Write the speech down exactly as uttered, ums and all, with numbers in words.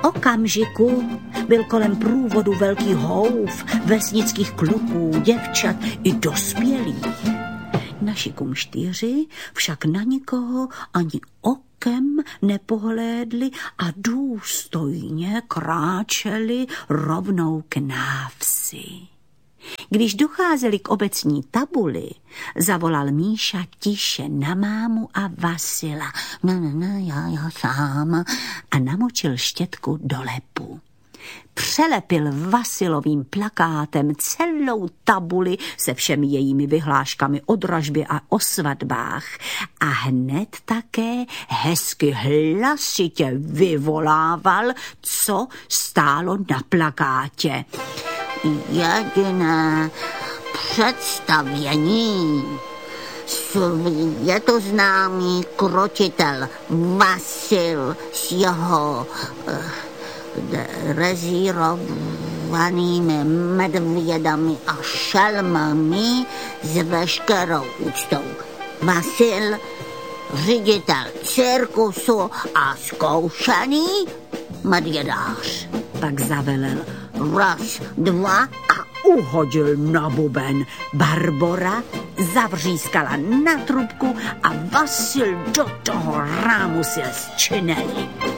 okamžiku byl kolem průvodu velký houf vesnických kluků, děvčat i dospělých. Naši kumštýři však na nikoho ani okem nepohlédli a důstojně kráčeli rovnou k návsi. Když docházeli k obecní tabuli, zavolal Míša tiše na mámu a Vasila. No, no, no, já, já sám. A namočil štětku do lepu. Přelepil Vasilovým plakátem celou tabuli se všemi jejími vyhláškami o dražbě a o svatbách a hned také hezky hlasitě vyvolával, co stálo na plakátě. Jediné představění. Je to známý krotitel Vasil s jeho rezírovanými medvědami a šelmami s veškerou úctou. Vasil, ředitel cirkusu a zkoušený medvědář. Pak zavelel raz, dva a uhodil na buben. Barbora zavřískala na trubku a Vasil do toho rámusil z činely.